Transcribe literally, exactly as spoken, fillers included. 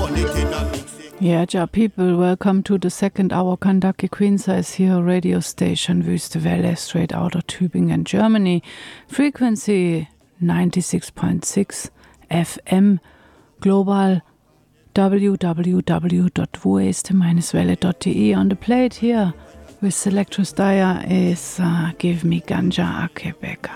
Yeah, ja, people, welcome to the second hour. Kandaki Queensa is here, radio station Wüste Welle, straight out of Tübingen, Germany. Frequency ninety-six point six F M, global w w w dot wueste welle dot de. On the plate here with Selectress Dyer is uh, Give Me Ganja Akebeka.